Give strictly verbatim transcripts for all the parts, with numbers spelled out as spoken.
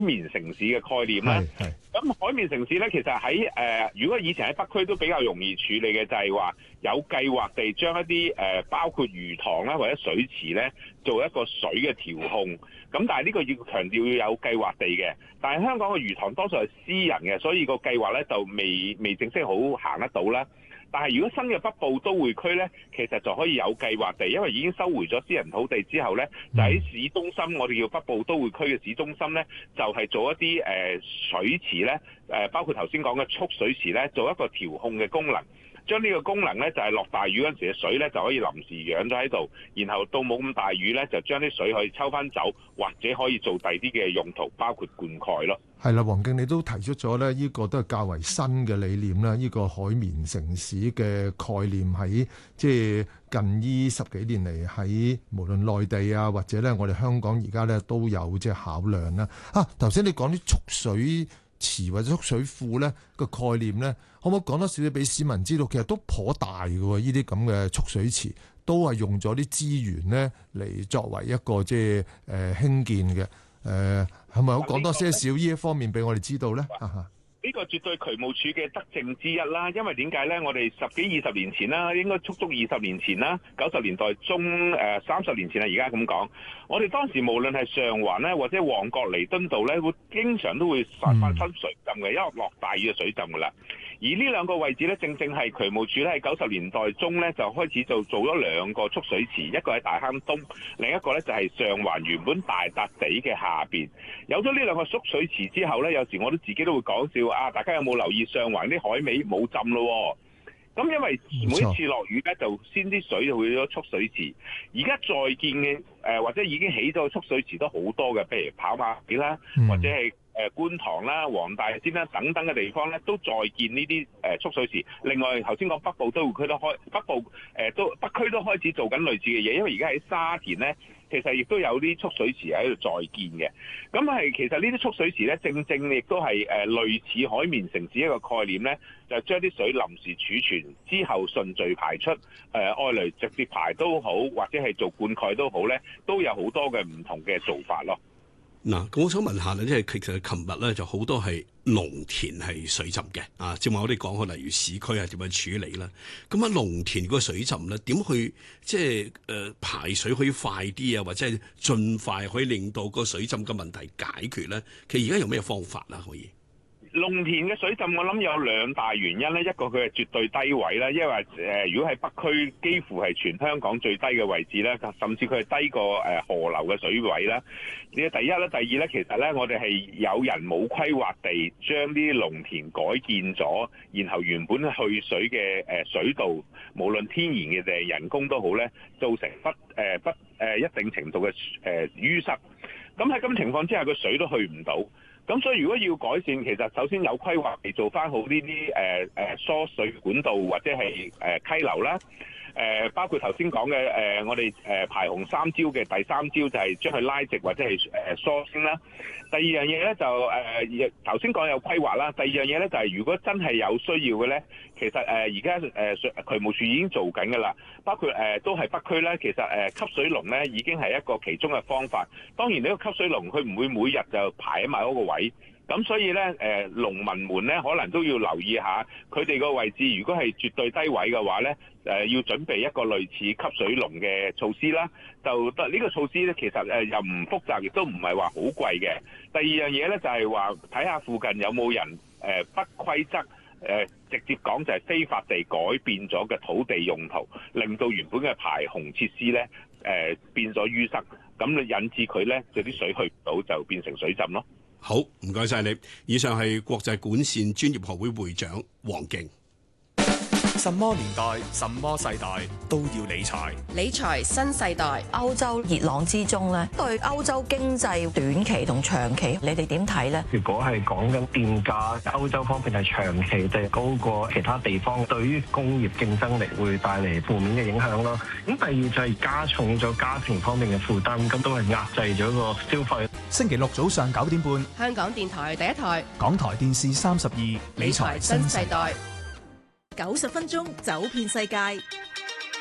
綿城市嘅概念啦。咁海綿城市咧，其實喺誒、呃，如果以前喺北區都比較容易處理嘅，就係話有計劃地將一啲誒、呃，包括魚塘啦或者水池咧，做一個水嘅調控。咁但係呢個要強調要有計劃地嘅。但係香港嘅魚塘多數係私人嘅，所以個計劃咧就未未正式好行得到啦。但係如果新嘅北部都會區呢，其實就可以有計劃地，因為已經收回咗私人土地之後呢，就喺市中心，我哋叫北部都會區嘅市中心呢，就係、是、做一啲誒、呃、水池呢，誒包括頭先講嘅蓄水池呢，做一個調控嘅功能。將呢個功能呢，就係、是、落大雨嗰陣時嘅水呢，就可以臨時養咗喺度，然後到冇咁大雨呢，就將啲水可以抽翻走，或者可以做第啲嘅用途，包括灌溉咯。 係啦，黃敬你都提出咗咧，呢個都係較為新嘅理念啦。呢、這個海綿城市嘅概念喺即係近呢十幾年嚟，喺無論內地啊或者咧我哋香港而家咧都有即係考量啦。啊，頭先你講啲蓄水池或者蓄水庫咧個概念咧，可唔可以講多少少俾市民知道？其實都頗大嘅喎，呢啲咁嘅蓄水池都係用咗啲資源咧嚟作為一個即係誒興建嘅。誒係咪好講多些少呢一方面俾我哋知道咧？ 呢個絕對渠務署嘅德政之一啦，因為點解咧？我哋十幾二十年前啦，應該足足二十年前啦，九十年代中誒三十年前啦，而家咁講，我哋當時無論係上環咧或者旺角彌敦道咧，會經常都會發翻新水浸嘅，因為落大雨嘅水浸噶啦。而呢兩個位置咧，正正係渠務署咧喺九十年代中咧就開始就做咗兩個蓄水池，一個喺大坑東，另一個咧就係上環原本大笪地嘅下邊。有咗呢兩個蓄水池之後咧，有時我都自己都會講笑啊！大家有冇留意上環啲海尾冇浸咯？咁因為每一次落雨咧，就先啲水就會咗蓄水池。而家再建嘅誒、呃、或者已經起咗蓄水池都好多嘅，譬如跑馬地啦，或者係誒觀塘啦、黃大仙啦等等嘅地方咧，都再建呢啲誒蓄水池。另外頭先講北部都會區都開北部誒、呃、都北區都開始做緊類似嘅嘢，因為而家喺沙田咧。其實亦都有啲蓄水池喺度再建嘅，咁係其實呢啲蓄水池咧，正正亦都係誒類似海綿城市一個概念咧，就將啲水臨時儲存之後順序排出，誒愛嚟直接排都好，或者係做灌溉都好咧，都有好多嘅唔同嘅做法咯。 嗱，咁我想問下咧，即係其實琴日咧就好多係農田係水浸嘅，啊，正話我哋講過，例如市區係點樣處理啦。咁啊，農田嗰個水浸咧，點去即係誒排水可以快啲啊，或者係盡快可以令到個水浸嘅問題解決咧？其實而家有咩方法啦？可以？ 農田嘅水浸，我諗有兩大原因咧，一個佢係絕對低位啦，因為誒、呃、如果喺北區幾乎係全香港最低嘅位置咧，甚至佢係低過誒、呃、河流嘅水位啦。呢第一咧，第二咧，其實咧我哋係有人冇規劃地將啲農田改建咗，然後原本去水嘅誒、呃、水道，無論天然嘅定係人工都好咧，造成不誒、呃、不誒、呃、一定程度嘅誒淤塞。咁喺咁情況之下，個水都去唔到。咁所以如果要改善，其實首先有規劃嚟做翻好呢啲誒誒疏水管道或者係誒、呃、溪流啦，誒、呃、包括頭先講嘅誒我哋誒排洪三招嘅第三招就係將佢拉直或者係誒疏升啦。第二樣嘢咧就誒頭先講有規劃啦。第二樣嘢咧就係、是、如果真係有需要嘅咧，其實誒而家誒渠務署已經做緊㗎啦。包括誒、呃、都係北區咧，其實誒、呃、吸水龍咧已經係一個其中嘅方法。當然呢個吸水龍佢唔會每日就排喺埋嗰個位，咁所以咧誒農民們咧可能都要留意下佢哋個位置。如果係絕對低位嘅話咧，誒、呃、要準備一個類似吸水龍嘅措施啦。就得呢個措施咧，其實誒又唔複雜，亦都唔係話好貴嘅。第二樣嘢咧就係話睇下附近有冇人誒、呃、不規則。誒、呃、直接講就係非法地改變咗嘅土地用途，令到原本嘅排洪設施咧誒、呃、變咗淤塞，咁引致佢咧就啲水去唔到，就變成水浸咯。 好，唔該晒你。以上係國際管線專業學會會長黃敬。 什麼年代、什麼世代都要理財。 理財新世代， 歐洲熱浪之中咧，對歐洲經濟短期同長期，你哋點睇咧？ 如果係講緊電價，歐洲方面係長期地高過其他地方，對於工業競爭力會帶嚟負面嘅影響咯。咁第二就係加重咗家庭方面嘅負擔，咁都係壓制咗個消費。 星期六早上九點半， 香港電台第一台， 港台電視三十二，理財新世代。 九十分鐘走遍世界。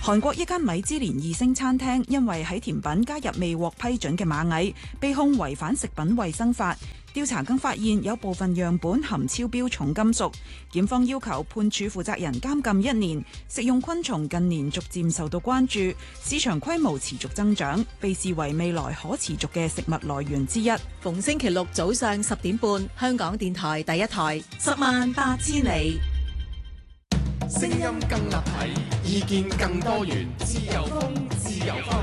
韓國一間米芝蓮二星餐廳因為喺甜品加入未獲批准嘅螞蟻，被控違反食品衛生法。調查更發現有部分樣本含超標重金屬，檢方要求判處負責人監禁一年。食用昆蟲近年逐漸受到關注，市場規模持續增長，被視為未來可持續嘅食物來源之一。 逢星期六早上十點半，香港電台第一台，十萬八千里。 聲音更立體，意見更多元，自由風，自由風。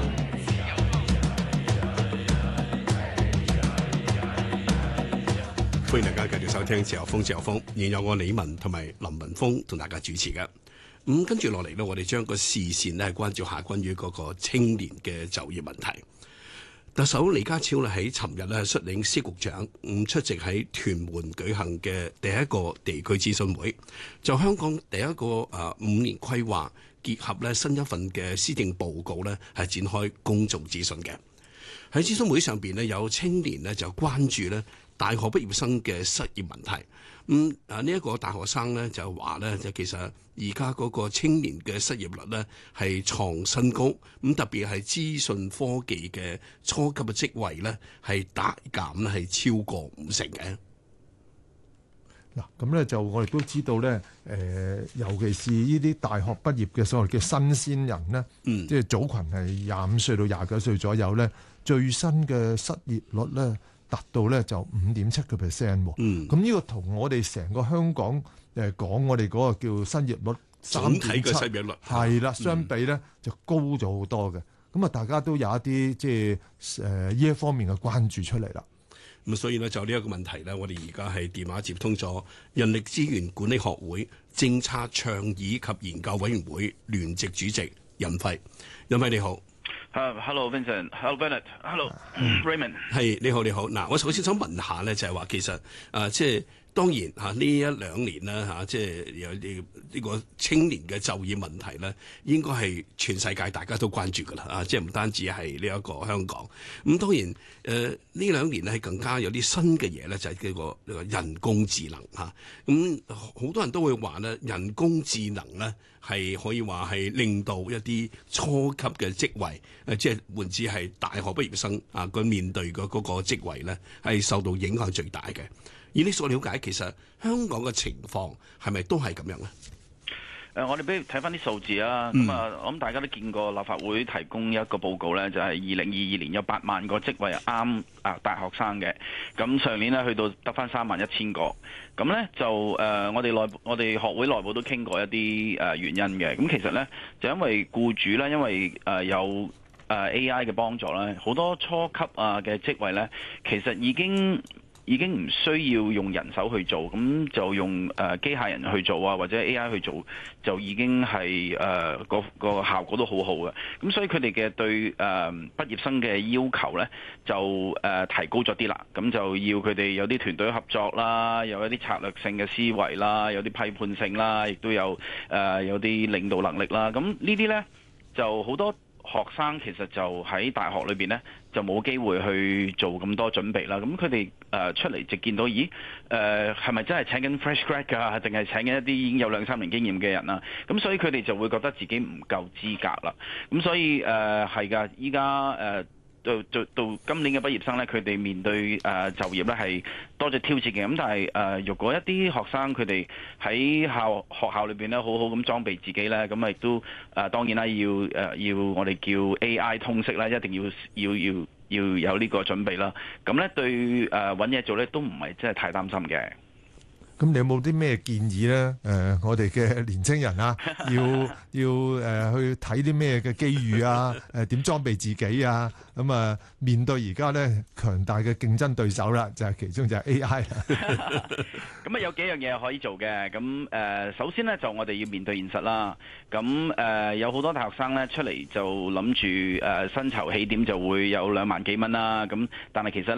歡迎大家繼續收聽自由風自由風，現有我李文同埋林文峰同大家主持嘅。咁、嗯、跟住落嚟呢，我哋將個視線呢關照下關於嗰個青年嘅就業問題。特首李家超呢喺尋日呢率領司局長咁出席喺屯門舉行嘅第一個地區諮詢會，就香港第一個誒五年規劃結合呢新一份嘅施政報告呢係展開公眾諮詢嘅。喺諮詢會上邊呢，有青年呢就關注呢大學畢業生嘅失業問題。咁啊呢一個大學生呢就話呢，就其實而家嗰個青年嘅失業率呢係創新高。咁特別係資訊科技嘅初級嘅職位呢係大減呢係超過五成嘅。 嗱，咁咧就我哋都知道咧，誒、呃，尤其是呢啲大學畢業嘅所謂嘅新鮮人咧，嗯、即係組群係廿五歲到廿九歲左右咧，最新嘅失業率咧達到咧就五點七個 percent 喎。咁呢、嗯、個同我哋成個香港誒講我哋嗰個叫失業率三點七，總體嘅失業率係啦，相比咧就高咗好多嘅。咁啊，大家都有一啲即係誒呢一方面嘅關注出嚟啦。 咁所以呢，就呢一個問題呢，我哋而家係電話接通咗人力資源管理學會政策倡議及研究委員會聯席主席任輝。任輝你好。 Uh, hello Vincent，Hello Bennett，Hello Raymond。係你好你好。嗱，我首先想問下呢，就係話其實誒、呃、即係。當然嚇呢一兩年啦嚇，即係有啲呢個青年嘅就業問題咧，應該係全世界大家都關注㗎啦啊！即係唔單止係呢一個香港。咁當然誒呢兩年咧係更加有啲新嘅嘢咧，就係叫個呢個人工智能嚇。咁好多人都會話咧，人工智能咧係可以話係令到一啲初級嘅職位誒，即係換之係大學畢業生啊，佢面對嘅嗰個職位咧係受到影響最大嘅。以你所了解，其實香港嘅情況係咪都係咁樣咧？ 誒，我哋俾睇翻啲數字啊。咁啊、嗯，我諗大家都見過立法會提供一個報告咧，就係二零二二年有八萬個職位啱啊大學生嘅。咁上年咧去到得翻三萬一千個。咁咧就誒、呃，我哋內我哋學會內部都傾過一啲誒原因嘅。咁其實咧就因為僱主咧，因為誒有誒 A I 嘅幫助咧，好多初級啊嘅職位咧，其實已經。已經唔需要用人手去做，咁就用誒機械人去做啊，或者 A I 去做，就已經係誒個個效果都好好嘅。咁所以佢哋嘅對誒畢業生嘅要求呢，就誒提高咗啲啦。咁就要佢哋有啲團隊合作啦，有一啲策略性嘅思維啦，有啲批判性啦，亦都有誒有啲領導能力啦。咁呢啲呢，就好多學生其實就喺大學裏邊呢，就冇機會去做咁多準備啦。咁佢哋誒出嚟就見到，咦誒係咪真係請緊 fresh grad 㗎？定係請緊一啲已經有兩三年經驗嘅人啊？咁所以佢哋就會覺得自己唔夠資格啦。咁所以誒係㗎，依家誒到到到今年嘅畢業生咧，佢哋面對誒、呃、就業咧係多咗挑戰嘅。咁但係誒，如果一啲學生佢哋喺校學校裏邊咧，好好咁裝備自己咧，咁亦都誒、呃、當然啦，要誒、呃、要我哋叫 A I 通識啦，一定要要要要有呢個準備啦。咁咧對誒揾嘢做咧都唔係真係太擔心嘅。 咁你有冇啲咩建議咧？誒、呃，我哋嘅年青人啊，要要誒、呃、去睇啲咩嘅機遇啊？誒、呃，點裝備自己啊？咁、嗯、啊，面對而家咧強大嘅競爭對手啦，就係、是、其中就係 A I 啦。 咁啊，有幾樣嘢可以做嘅。咁誒、呃，首先咧就我哋要面對現實啦。咁誒、呃，有好多大學生咧出嚟就諗住誒薪酬起點就會有兩萬幾蚊啦。咁但係其實咧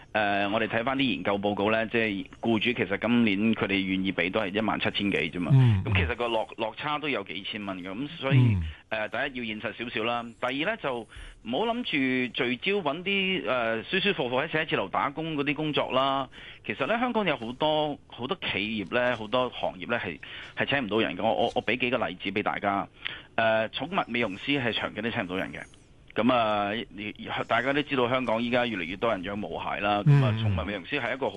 呃，我哋睇翻啲研究報告咧，即係僱主其實今年佢哋願意俾都係一萬七千幾啫嘛。咁、嗯、其實個落落差都有幾千蚊嘅，咁所以誒、呃，第一要現實少少啦。第二咧就唔好諗住聚焦揾啲誒舒舒服服喺寫字樓打工嗰啲工作啦。其實咧香港有好多好多企業咧，好多行業咧係係請唔到人嘅。我我我俾幾個例子俾大家。誒、呃，寵物美容師係長期都請唔到人嘅。咁啊，大家都知道香港依家越嚟越多人養毛孩啦。咁啊，寵物美容師係一個好